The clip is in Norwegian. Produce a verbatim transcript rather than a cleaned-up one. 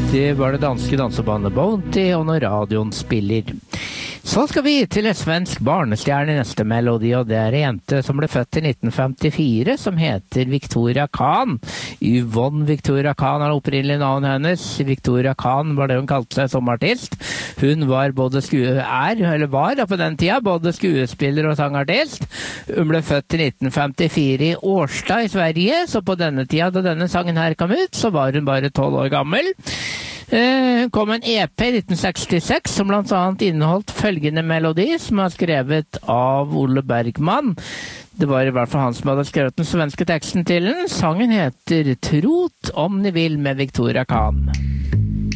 Det var det danske dansebandet Bounty, og når radioen spiller. Så skal vi til en svensk barnestjerne i neste melodi, og det er en jente som ble født i nitten femtifire, som heter Victoria Khan. Yvonne Victoria Khan er opprinnelig navnet hennes. Victoria Khan var det hun kalte seg som artist. Hun var både skue, er, eller var på den tida, både skuespiller og sangartist. Hun ble født i nitten femtifire i Årstad i Sverige, så på denne tida da denne sangen her kom ut, så var hun bare tolv år gammel. Hun kom en E P i nitten sekstiseks som blant annet inneholdt følgende melodi som er skrevet av Ole Bergman. Det var i hvert fall han som hadde skrevet den svenske teksten til den. Sangen heter Trot om ni vil med Victoria Khan.